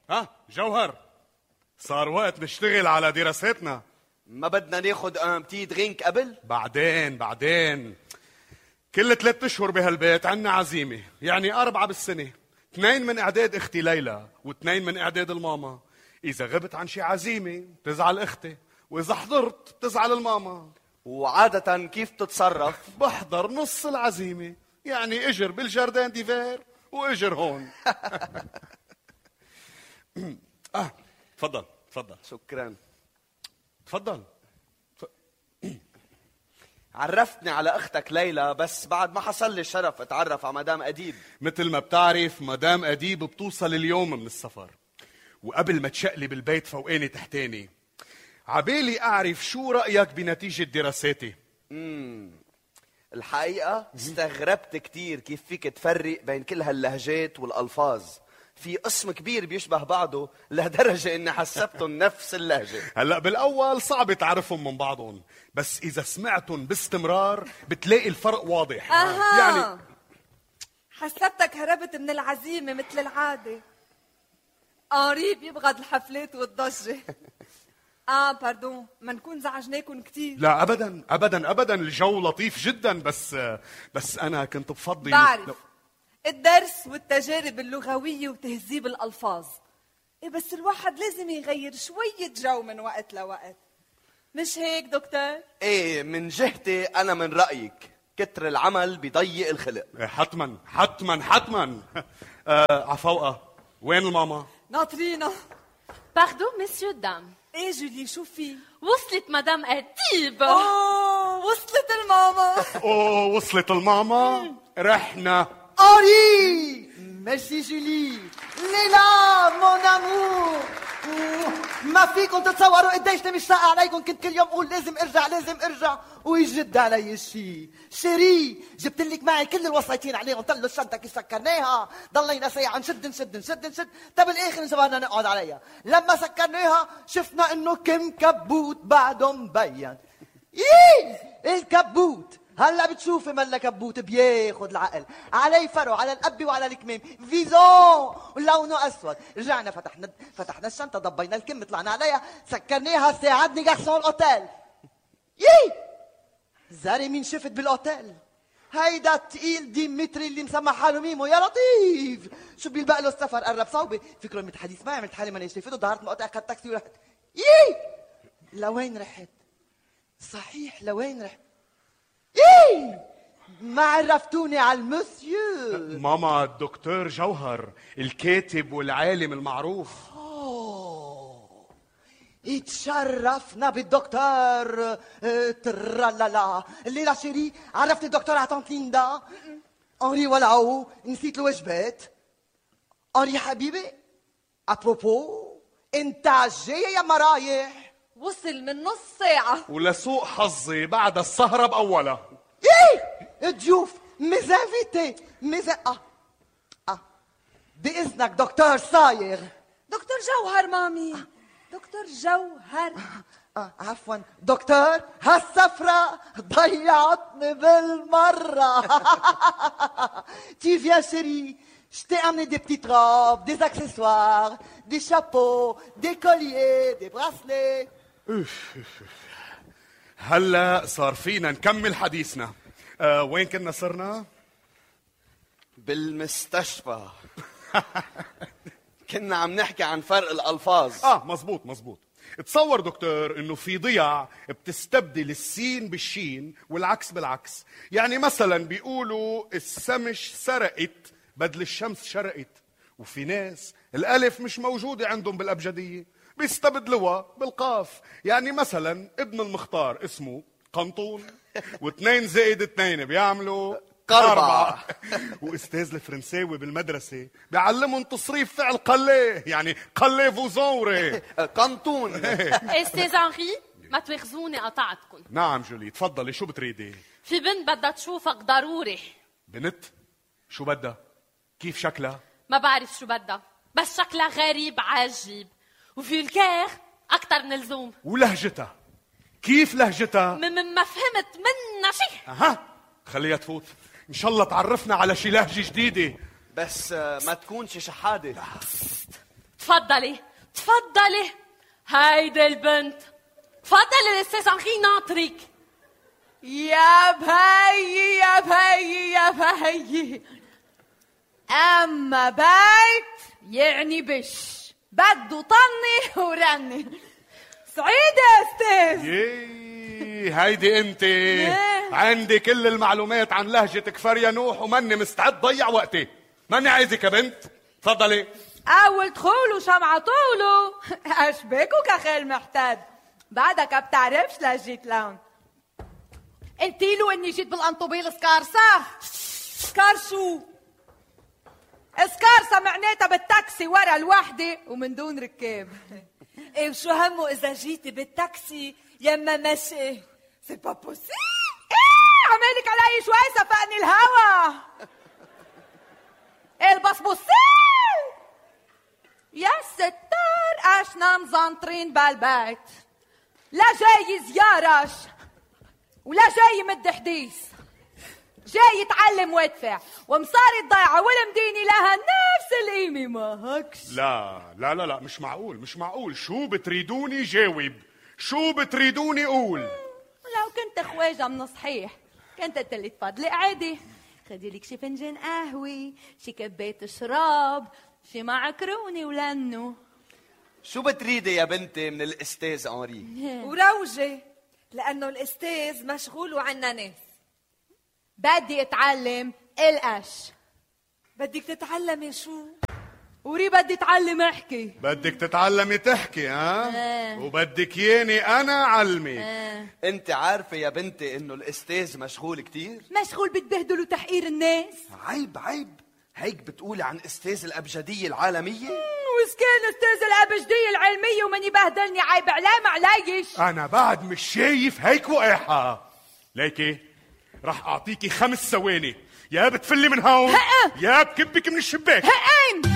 جوهر، صار وقت نشتغل على دراستنا. ما بدنا ناخد بتي درينك قبل؟ بعدين كل 3 أشهر بهالبيت عنا عزيمة، يعني 4 بالسنة، 2 من إعداد أختي ليلى و2 من إعداد الماما. إذا غبت عن شي عزيمة تزعل أختي، وإذا حضرت تزعل الماما. وعادة كيف تتصرف؟ بحضر نص العزيمة، يعني اجر بالجاردان ديفير واجر هون. تفضل. شكرا. تفضل. عرفتني على اختك ليلى، بس بعد ما حصل لي الشرف اتعرف على مدام اديب. مثل ما بتعرف مدام اديب بتوصل اليوم من السفر، وقبل ما تشقلب البيت فوقاني تحتاني، عبالي اعرف شو رايك بنتيجه دراساتي. الحقيقه استغربت كتير كيف فيك تفرق بين كل هاللهجات والالفاظ. في قسم كبير بيشبه بعضه لدرجة إني حسبتهم نفس اللهجة. هلأ بالأول صعب تعرفهم من بعضهم، بس إذا سمعتهم باستمرار بتلاقي الفرق واضح. يعني حسبتك هربت من العزيمة مثل العادة. أنري بيبغض الحفلات والضجة. باردون، ما نكون زعجناكم كتير. لا أبدا، الجو لطيف جدا، بس أنا كنت بفضل بعرف الدرس والتجارب اللغوية وتهذيب الألفاظ. بس الواحد لازم يغير شوية جو من وقت لوقت، مش هيك دكتور؟ من جهتي أنا من رأيك كتر العمل بيضيق الخلق. حتما. عفوقة، وين الماما؟ ناطرينا. باردون مسيو دام. جولي شو في؟ وصلت مدام أديب. وصلت الماما. وصلت الماما. رحنا. أنري، ميرسي جولي. ليلى مون امور، ما فيكم تتصوروا قديش مشتاقة عليكم. كنت كل يوم اقول لازم ارجع ويجد علي الشيء. شيري، جبت لك معي كل الوصيتين عليهم. طلوا الشنطة كيف سكرناها، ضلينا ساعة نشد. طب بالاخر انجبرنا نقعد عليها. لما سكرناها شفنا انه كم كبوت بعده مبين. الكبوت هلا بتشوفي ملا كبوت بياخد العقل. علي فرو على القبي وعلى الكمام، فيزون ولونه اسود. رجعنا فتحنا الشنطه، ضبينا الكم، طلعنا عليها، سكرناها. ساعدني غارسون الاوتيل. زاري مين شفت بالاوتيل؟ هيدا التقيل ديمتري اللي مسمى حاله ميمو. يا لطيف، شو بيلبق له السفر؟ قرب صوبي فكره متحدث معي، عملت حالي ماني شايفته، ظهرت مقاطع، اخذت تاكسي ورحت. لوين رحت؟ صحيح لوين رحت؟ ما عرفتوني على المسيو. ماما الدكتور جوهر، الكاتب والعالم المعروف. اتشرفنا بالدكتور. ترالالا. الليلة شيري عرفت الدكتور عطانت ليندا. أنري ولعو، نسيت الوجبات. أنري حبيبي، أبروبو، انت جاي يا مرايح؟ وصل من نص ساعة، ولسوء حظي بعد السهرة بأولها. ضيوف مزافيتي بإذنك دكتور صايغ. دكتور جوهر مامي. دكتور جوهر. عفوا دكتور، هالسفرة ضيعتني بالمرة. Tu viens chérie, je t'ai amené des petites robes, des accessoires, des chapeaux, des colliers, des bracelets. هلا صار فينا نكمل حديثنا. وين كنا صرنا؟ بالمستشفى. كنا عم نحكي عن فرق الألفاظ. مزبوط. تصور دكتور انه في ضياع بتستبدل السين بالشين والعكس بالعكس. يعني مثلا بيقولوا السمش سرقت بدل الشمس شرقت، وفي ناس الالف مش موجودة عندهم بالابجدية بيستبدلوها بالقاف. يعني مثلا ابن المختار اسمه قنطون، و2 زائد 2 بيعملوا قربعة. واستاذ الفرنساوي بالمدرسة بيعلمهم تصريف فعل قليه، يعني قليه فوزوري قنطون. استاذ انري، ما تواخذوني قطعتكم. نعم جولي، تفضلي، شو بتريدي؟ في بنت بدها تشوفك ضروري. بنت؟ شو بدها؟ كيف شكلها؟ ما بعرف شو بدها، بس شكلها غريب عجيب، وفي الكير أكتر من اللزوم. ولهجتها؟ كيف لهجتها؟ ما فهمت منها شيء. خليها تفوت، إن شاء الله تعرفنا على شي لهجة جديدة. بس ما تكونش شحادة. تفضلي تفضلي، هيدي البنت. تفضلي الاستاذ انخي ناطرك. يا بهي يا بهي يا بهي، أما بيت يعني بش بده طني ورني. سعيدة يا أستاذ. هيدي انت عندي كل المعلومات عن لهجة كفر يا نوح وماني مستعد ضيع وقتي. ماني عايزك يا بنت. تفضلي. أول دخول وشمعة طوله أشبكه كخيل محتاد. بعدك بتعرفش لهجة لون. قلتي له اني جيت بالانطوبيل سكارسة. سكار شو؟ سكارسة معناتها بالتاكسي ورا الوحدة ومن دون ركاب. ايه وشو همه اذا جيتي بالتاكسي يما مشي؟ سي با بوسيبل. ايه عمالك علي شوي سفقني الهوا. البصبوسيل يا ستار اشنا مزنطرين بالبيت. لا جاي زيارش ولا جاي مد حديث، جاي يتعلم ويدفع ومصاري الضيعة والمديني لها نفس القيمة. ما هكش؟ لا لا لا لا، مش معقول مش معقول. شو بتريدوني جاوب؟ شو بتريدوني قول؟ لو كنت خواجة من صحيح كنت قلت لي تفضلي قعدي، خدي لك شي فنجان قهوة، شي كباية شراب، شي معكرونة ولنو. شو بتريدي يا بنتي من الاستاذ انري؟ وروجة، لأنه الأستاذ مشغول وعنا ناس. بدي اتعلم القش. بدك تتعلمي شو؟ وري بدي اتعلم احكي. بدك تتعلمي تحكي ها؟ وبدك ياني انا علمك. انت عارفة يا بنتي انه الاستاذ مشغول كتير؟ مشغول بتبهدل وتحقير الناس. عيب عيب، هيك بتقولي عن استاذ الابجدية العالمية؟ وإذا كان استاذ الابجدية العلمية ومن يبهدلني عيب علام عليش. انا بعد مش شايف هيك وقاحة. ليكي رح اعطيكي 5 ثواني، يا بتفلي من هون يا بكبك من الشباك. هقين